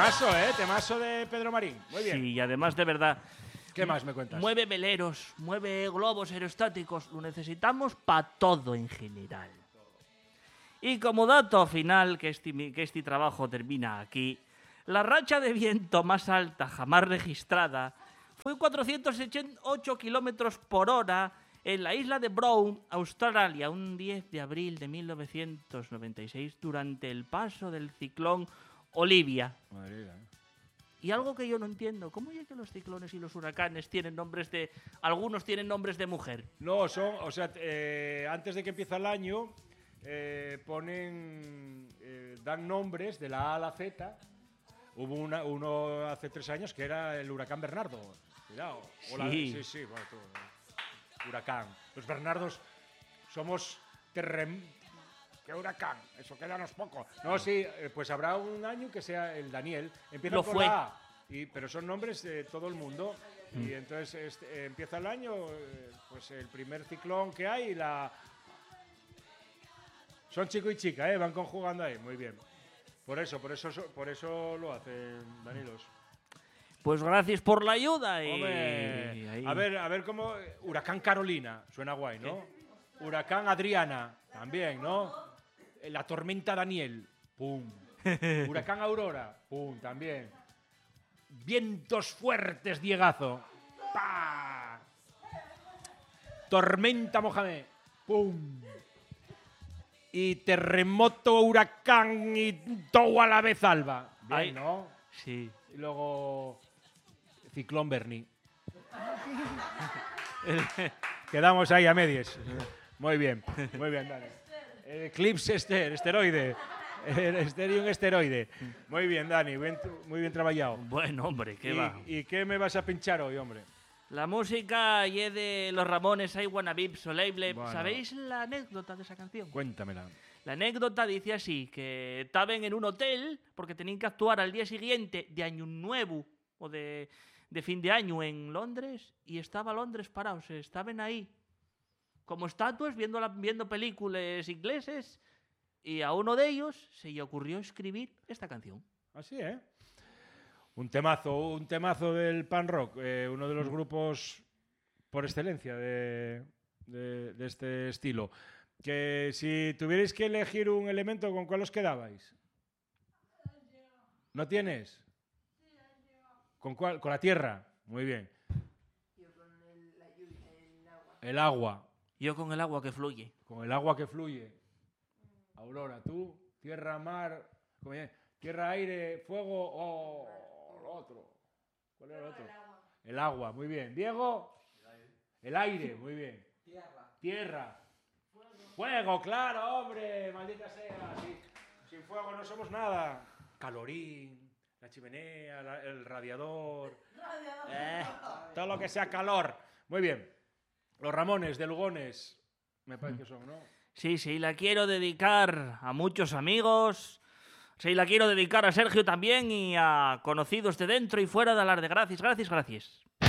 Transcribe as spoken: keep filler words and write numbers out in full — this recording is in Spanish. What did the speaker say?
Temazo, ¿eh? Temazo de Pedro Marín. Muy bien. Sí, y además, de verdad, ¿Qué más me cuentas? mueve veleros, mueve globos aerostáticos. Lo necesitamos para todo en general. Y como dato final, que este, que este trabajo termina aquí, la racha de viento más alta jamás registrada fue cuatrocientos ocho kilómetros por hora en la isla de Brown, Australia, un diez de abril de mil novecientos noventa y seis, durante el paso del ciclón Olivia. Madre mía, ¿eh? Y algo que yo no entiendo, ¿cómo es que los ciclones y los huracanes tienen nombres de... Algunos tienen nombres de mujer? No, son, o sea, eh, antes de que empiece el año, eh, ponen, eh, dan nombres de la A a la Z. Hubo una, uno hace tres años que era el huracán Bernardo. Cuidado. O la- Sí. sí, sí, bueno, tú, huracán. Los Bernardos somos terrem... ¿Qué huracán? Eso quedanos poco. No, sí, eh, pues habrá un año que sea el Daniel. Empieza Lo por fue. la A, y, pero son nombres de todo el mundo. Y entonces este, eh, empieza el año, eh, pues el primer ciclón que hay, y la... Son chico y chica, ¿eh? Van conjugando ahí, muy bien. Por eso, por eso, por eso lo hacen, Danilos. Pues gracias por la ayuda. Y... Hombre, ahí. a ver, a ver cómo... Huracán Carolina, suena guay, ¿no? Huracán Adriana, también, ¿no? La tormenta Daniel, pum. Huracán Aurora, pum, también. Vientos fuertes, Diegazo. ¡Pa! Tormenta Mohamed, pum. Y terremoto, huracán y todo a la vez, Alba. Bien, Ay. ¿no? Sí. Y luego Ciclón Bernie. Quedamos ahí a medias. Muy bien, muy bien, Dani. Eclipse ester, esteroide. El estéreo un esteroide. Muy bien, Dani, bien- muy bien trabajado. Bueno, hombre, ¿qué ¿Y, va? ¿Y qué me vas a pinchar hoy, hombre? La música y es de los Ramones, I Wanna Be Soleil. Bueno. ¿Sabéis la anécdota de esa canción? Cuéntamela. La anécdota dice así, que estaban en un hotel porque tenían que actuar al día siguiente de Año Nuevo o de, de fin de año en Londres y estaba Londres parados, estaban ahí como estatuas viendo, la- viendo películas ingleses y a uno de ellos se le ocurrió escribir esta canción. Así, ¿eh? Un temazo, un temazo del pan rock, eh, uno de los grupos por excelencia de, de- de este estilo. Que si tuvierais que elegir un elemento, ¿con cuál os quedabais? ¿No tienes? ¿Con cuál? Con la tierra. Muy bien. El agua. Yo con el agua que fluye. Con el agua que fluye. Aurora, tú, tierra, mar, ¿cómo es? Tierra, aire, fuego o lo otro. ¿Cuál era el otro? El agua, muy bien. Diego, el aire, muy bien. Tierra. Tierra. Fuego, claro, hombre, maldita sea. Sí, sin fuego no somos nada. Calorín, la chimenea, la- el radiador. Eh, todo lo que sea calor. Muy bien. Los Ramones de Lugones, me parece que son, ¿no? Sí, sí, la quiero dedicar a muchos amigos. Sí, la quiero dedicar a Sergio también y a conocidos de dentro y fuera de Alar de Gracias. Gracias, gracias.